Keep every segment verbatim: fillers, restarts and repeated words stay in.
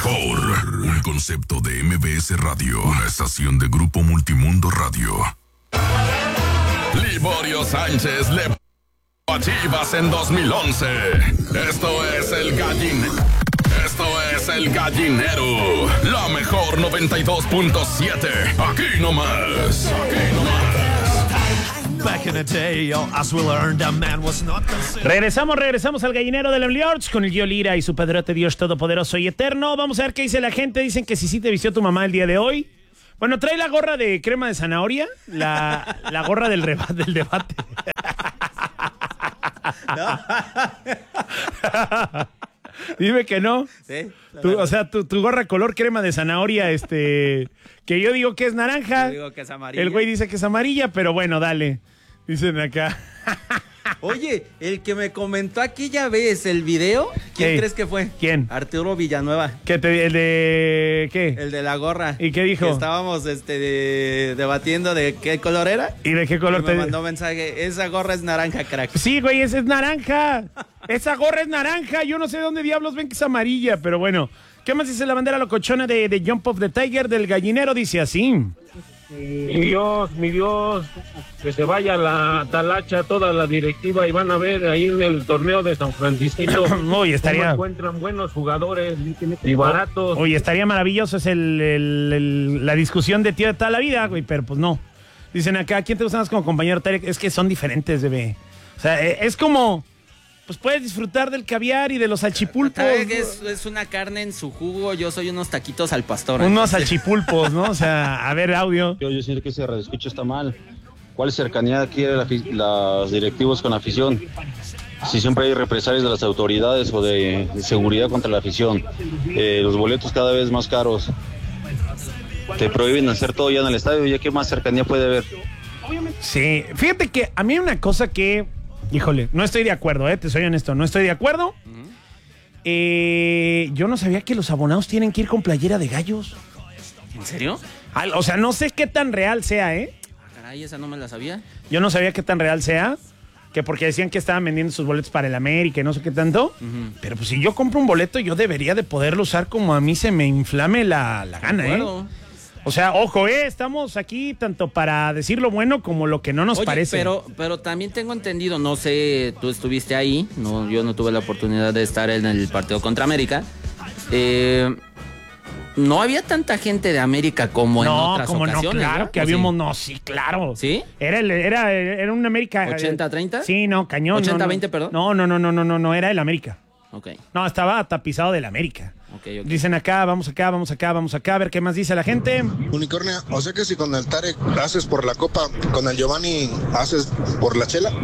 mejor. Un concepto de M B S Radio. Una estación de Grupo Multimundo Radio. Liborio Sánchez le a Chivas en dos mil once. Esto es el gallinero. Esto es el gallinero. La mejor noventa y dos punto siete. Aquí nomás. Aquí nomás. Back in the day, oh, as we learned, a man was not considered... Regresamos, regresamos al gallinero de León con el Gio Lira y su padrote Dios Todopoderoso y Eterno. Vamos a ver qué dice la gente. Dicen que si sí te vistió tu mamá el día de hoy. Bueno, trae la gorra de crema de zanahoria, la, la gorra del, reba, del debate. No. Dime que no. Sí. Tu, o sea, tu, tu gorra color crema de zanahoria, este, que yo digo que es naranja. Yo digo que es amarilla. El güey dice que es amarilla, pero bueno, dale. Dicen acá. Oye, el que me comentó aquí ya ves el video, ¿quién ¿Qué? crees que fue? ¿Quién? Arturo Villanueva. ¿Qué te, el de qué? El de la gorra. ¿Y qué dijo? Que estábamos este, de, debatiendo de qué color era. ¿Y de qué color y me te mandó mensaje, esa gorra es naranja, crack. Sí, güey, esa es naranja. Esa gorra es naranja. Yo no sé de dónde diablos ven que es amarilla, pero bueno. ¿Qué más dice la bandera locochona de, de Jump of the Tiger del gallinero? Dice así. Mi Dios, mi Dios, que se vaya la talacha, toda la directiva y van a ver ahí en el torneo de San Francisco. Uy, estaría... cómo encuentran buenos jugadores y baratos. Oye, estaría maravilloso. Es el, el, el, la discusión de tío de toda la vida, güey, pero pues no. Dicen acá, ¿quién te gusta más como compañero, Tarek? Es que son diferentes, bebé. O sea, es como... Pues puedes disfrutar del caviar y de los salchipulpos. Es, es una carne en su jugo, yo soy unos taquitos al pastor. ¿eh? Unos salchipulpos, ¿no? O sea, a ver, audio. Yo, yo siento que ese radioescucha está mal. ¿Cuál cercanía aquí de la, los directivos con la afición? Si siempre hay represalias de las autoridades o de, de seguridad contra la afición. Eh, los boletos cada vez más caros. Te prohíben hacer todo ya en el estadio, ya que más cercanía puede haber. Sí, fíjate que a mí hay una cosa que... Híjole, no estoy de acuerdo, eh, te soy honesto, no estoy de acuerdo. Uh-huh. eh, yo no sabía que los abonados tienen que ir con playera de gallos. ¿En serio? Al, o sea, no sé qué tan real sea, ¿eh? Ah, caray, esa no me la sabía. Yo no sabía qué tan real sea, que porque decían que estaban vendiendo sus boletos para el América y no sé qué tanto. Uh-huh. Pero pues si yo compro un boleto, yo debería de poderlo usar como a mí se me inflame la, la gana, ¿eh? O sea, ojo, eh, estamos aquí tanto para decir lo bueno como lo que no nos Oye, parece. Pero, pero también tengo entendido, no sé, tú estuviste ahí, no, yo no tuve la oportunidad de estar en el partido contra América. Eh, no había tanta gente de América como no, en otras como ocasiones. No, claro, ¿no? que habíamos, sí? no, sí, claro. ¿Sí? Era, el, era, era un América. ¿ochenta a treinta? Sí, no, cañón. ¿ochenta a no, veinte, perdón? No, no, no, no, no, no, no, era el América. Ok. No, estaba tapizado del América. Okay, okay. Dicen acá, vamos acá, vamos acá, vamos acá, a ver qué más dice la gente. Unicornia, o sea que si con el Tarek haces por la copa, con el Giovanni haces por la chela.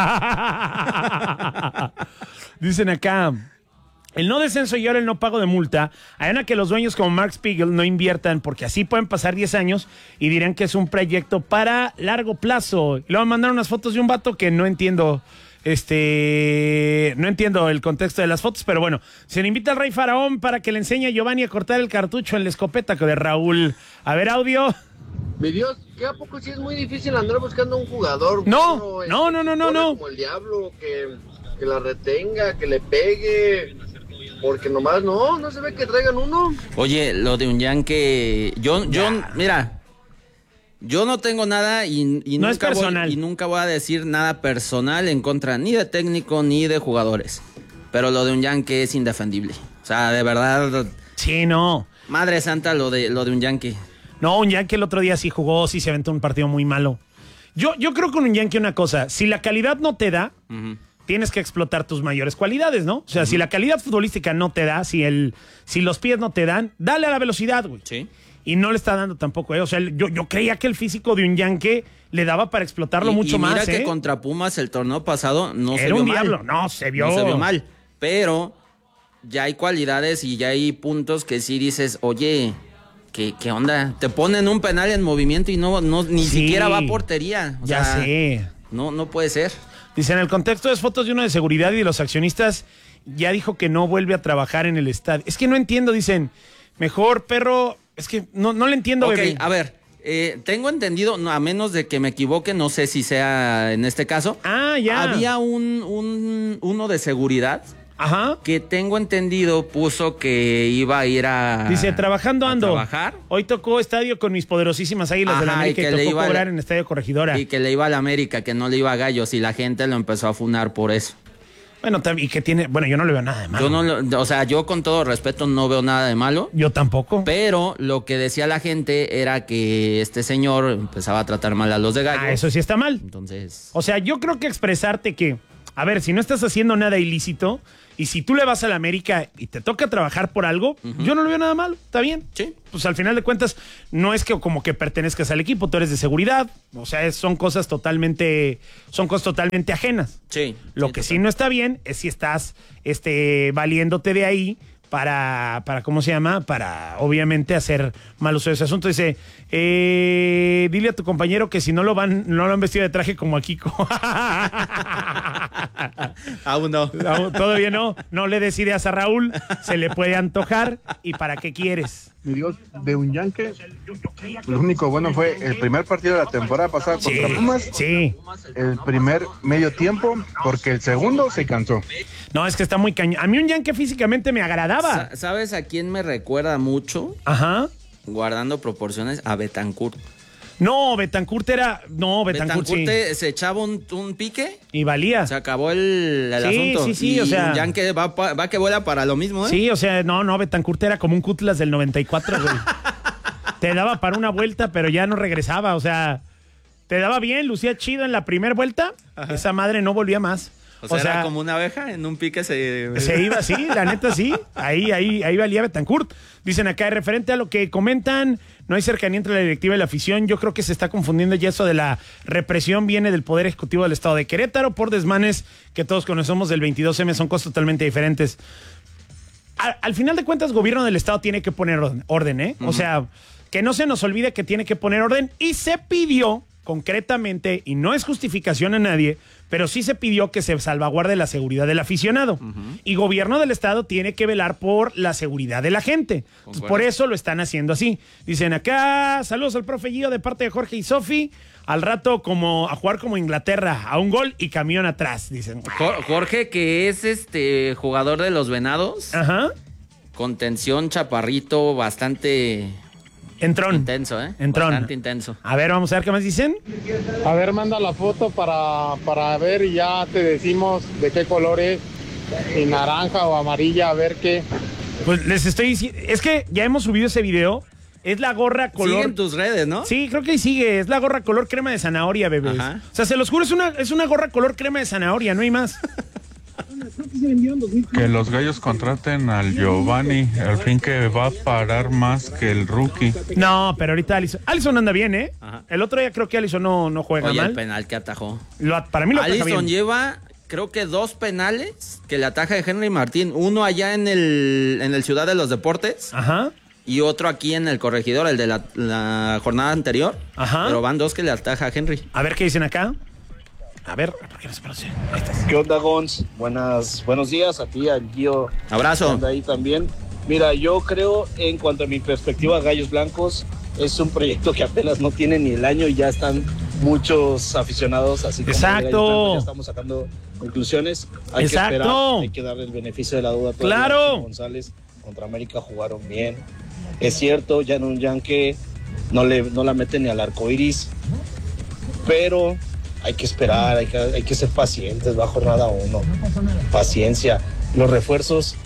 Dicen acá, el no descenso y ahora el no pago de multa harán a que los dueños como Mark Spiegel no inviertan porque así pueden pasar diez años y dirán que es un proyecto para largo plazo. Y luego mandaron unas fotos de un vato que no entiendo. Este, no entiendo el contexto de las fotos, pero bueno, se le invita al Rey Faraón para que le enseñe a Giovanni a cortar el cartucho en la escopeta de Raúl. A ver, audio. Mi Dios, ¿qué a poco sí es muy difícil andar buscando un jugador? No, bueno, no, no, no, no, no. Como el diablo, que, que la retenga, que le pegue, porque nomás no, no se ve que traigan uno. Oye, lo de un Yankee, yo, yo, mira... Yo no tengo nada y, y, no nunca es personal. Voy, y nunca voy a decir nada personal en contra ni de técnico ni de jugadores. Pero lo de un Yankee es indefendible. O sea, de verdad... Sí, no. Madre santa lo de, lo de un Yankee. No, un Yankee el otro día sí jugó, sí se aventó un partido muy malo. Yo, yo creo con un Yankee una cosa, si la calidad no te da, uh-huh. tienes que explotar tus mayores cualidades, ¿no? O sea, uh-huh. si la calidad futbolística no te da, si, el, si los pies no te dan, dale a la velocidad, güey. Sí. Y no le está dando tampoco, ¿eh? O sea, yo, yo creía que el físico de un Yankee le daba para explotarlo y, mucho y mira más, que ¿eh? contra Pumas el torneo pasado no Era se vio un mal. diablo, no, se vio. No se vio mal, pero ya hay cualidades y ya hay puntos que sí dices, oye, ¿qué, qué onda? Te ponen un penal en movimiento y no, no ni sí, siquiera va a portería. O ya sea, sé. No, no puede ser. Dice, en el contexto de fotos de uno de seguridad y de los accionistas, ya dijo que no vuelve a trabajar en el estadio. Es que no entiendo, dicen, mejor perro... Es que no, no le entiendo, Ok, bebé. a ver, eh, tengo entendido, no, a menos de que me equivoque, no sé si sea en este caso. Ah, ya. Había un, un uno de seguridad Ajá. Que tengo entendido puso que iba a ir a... Dice, trabajando a ando. trabajar. Hoy tocó estadio con mis poderosísimas Águilas de la Ajá, América y, y que tocó le iba cobrar a- en Estadio Corregidora. Y que le iba a la América, que no le iba a Gallos, y la gente lo empezó a funar por eso. Bueno, tam- y que tiene... Bueno, yo no le veo nada de malo. Yo no lo- o sea, yo con todo respeto no veo nada de malo. Yo tampoco. Pero lo que decía la gente era que este señor empezaba a tratar mal a los de Gallos. Ah, eso sí está mal. Entonces... O sea, yo creo que expresarte que, a ver, si no estás haciendo nada ilícito y si tú le vas a la América y te toca trabajar por algo, uh-huh. yo no lo veo nada malo, está bien. Sí. Pues al final de cuentas, no es que como que pertenezcas al equipo, tú eres de seguridad, o sea, es- son cosas totalmente, son cosas totalmente ajenas. Sí. Lo sí, que total. sí no está bien es si estás este, valiéndote de ahí para, para, ¿cómo se llama? Para, obviamente, hacer mal uso de ese asunto. Dice, eh, dile a tu compañero que si no lo van, no lo han vestido de traje como a Kiko. Aún no. No, todavía no. No le des ideas a Raúl, se le puede antojar. ¿Y para qué quieres? Mi Dios, de un yanque, lo único bueno fue el primer partido de la temporada pasada contra Sí, Pumas, sí. el primer medio tiempo, porque el segundo se cansó. No, es que está muy cañón. A mí un Yankee físicamente me agradaba. Sa- ¿Sabes a quién me recuerda mucho? Ajá. Guardando proporciones, a Betancourt. No, Betancourt era... No, Betancourt, Betancourt sí. te- se echaba un, un pique, Y valía. se acabó el, el Sí, asunto. sí, sí, y o sea- un Yankee va, pa- va que vuela para lo mismo, ¿eh? Sí, o sea, no, no, Betancourt era como un Cutlass del noventa y cuatro, güey. Te daba para una vuelta, pero ya no regresaba, o sea, te daba bien, lucía chido en la primera vuelta, esa madre no volvía más. O sea, era como una abeja, en un pique se... Se iba así, la neta sí. Ahí, ahí, ahí valía Betancourt. Dicen acá, referente a lo que comentan, no hay cercanía entre la directiva y la afición. Yo creo que se está confundiendo ya eso de la represión viene del Poder Ejecutivo del Estado de Querétaro por desmanes que todos conocemos del veintidós eme, son cosas totalmente diferentes. Al, al final de cuentas, gobierno del Estado tiene que poner orden, orden ¿eh? Uh-huh. O sea, que no se nos olvide que tiene que poner orden y se pidió concretamente, y no es justificación a nadie, pero sí se pidió que se salvaguarde la seguridad del aficionado. Uh-huh. Y gobierno del Estado tiene que velar por la seguridad de la gente. Entonces, por eso lo están haciendo así. Dicen acá, saludos al profe Gio de parte de Jorge y Sofi. Al rato como a jugar como Inglaterra, a un gol y camión atrás, dicen. Jorge, que es este jugador de los Venados. Ajá. Contención, chaparrito, bastante... Entrón. Intenso, ¿eh? Entrón. Bastante intenso. A ver, vamos a ver qué más dicen. A ver, manda la foto para, para ver y ya te decimos de qué color es, si naranja o amarilla, a ver qué. Pues les estoy diciendo, es que ya hemos subido ese video. Es la gorra color... Sigue en tus redes, ¿no? Sí, creo que ahí sigue. Es la gorra color crema de zanahoria, bebés. Ajá. O sea, se los juro, es una, es una gorra color crema de zanahoria, no hay más. Que los Gallos contraten al Giovanni, al fin que va a parar más que el rookie. No, pero ahorita Alisson, Alisson anda bien, ¿eh? Ajá. El otro día creo que Alisson no, no juega Oye, mal. el penal que atajó. Lo, para mí lo ataja bien. Alisson lleva, creo que dos penales que le ataja de Henry Martín. Uno allá en el, en el Ciudad de los Deportes. Ajá. Y otro aquí en el Corregidor, el de la, la jornada anterior. Ajá. Pero van dos que le ataja a Henry. A ver qué dicen acá. A ver, ¿por qué no se conoce? ¿Qué onda, Gons? Buenas, buenos días a ti, al Gio. Abrazo. Anda ahí también. Mira, yo creo, en cuanto a mi perspectiva, Gallos Blancos es un proyecto que apenas no tiene ni el año y ya están muchos aficionados, así como Exacto. ya estamos sacando conclusiones. Hay Exacto. que esperar, hay que darle el beneficio de la duda. Claro. González contra América jugaron bien. Es cierto, ya en un Yankee no, le, no la meten ni al arco iris, pero hay que esperar, hay que, hay que ser pacientes, va jornada uno. Paciencia. Los refuerzos,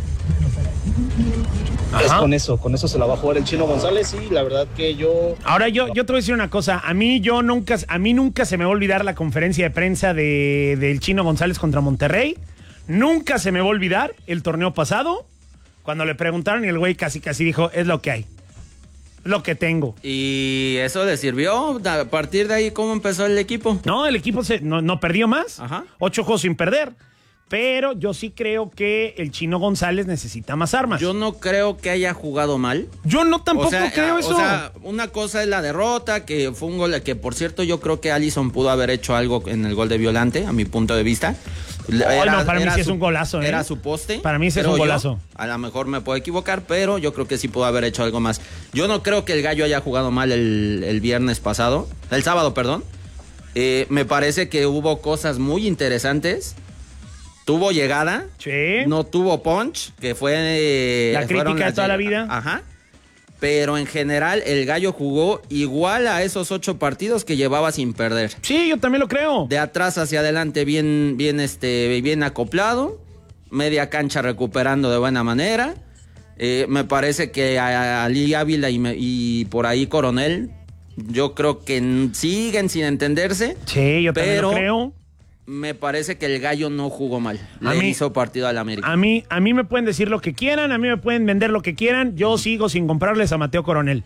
Ajá. es con eso, con eso se la va a jugar el Chino González y la verdad que yo... Ahora yo, yo te voy a decir una cosa, a mí yo nunca, a mí nunca se me va a olvidar la conferencia de prensa de, del Chino González contra Monterrey, nunca se me va a olvidar el torneo pasado, cuando le preguntaron y el güey casi casi dijo, es lo que hay. Lo que tengo. ¿Y eso le sirvió? A partir de ahí, ¿cómo empezó el equipo? No, el equipo se, no, no perdió más. Ajá. Ocho juegos sin perder. Pero yo sí creo que el Chino González necesita más armas. Yo no creo que haya jugado mal. Yo no tampoco o sea, creo o eso. O sea, una cosa es la derrota, que fue un gol que, por cierto, yo creo que Alisson pudo haber hecho algo en el gol de Violante, a mi punto de vista. Era, no, para mí sí su, es un golazo. ¿eh? Era su poste. Para mí sí es un golazo. Yo, a lo mejor me puedo equivocar, pero yo creo que sí pudo haber hecho algo más. Yo no creo que el Gallo haya jugado mal el, el viernes pasado, el sábado, perdón. Eh, me parece que hubo cosas muy interesantes. tuvo llegada, sí. no tuvo punch, que fue... La crítica de toda la vida. Ajá. Pero en general el Gallo jugó igual a esos ocho partidos que llevaba sin perder. Sí, yo también lo creo. De atrás hacia adelante bien, bien, este, bien acoplado, media cancha recuperando de buena manera. Eh, me parece que a Ali Ávila y, me, y por ahí Coronel, yo creo que siguen sin entenderse. Sí, yo también pero lo creo. Me parece que el Gallo no jugó mal. Le mí, hizo partido al América. A mí, a mí me pueden decir lo que quieran, a mí me pueden vender lo que quieran. Yo sigo sin comprarles a Mateo Coronel.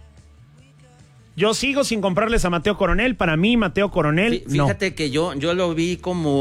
Yo sigo sin comprarles a Mateo Coronel. Para mí, Mateo Coronel, Fíjate no. que yo, yo lo vi como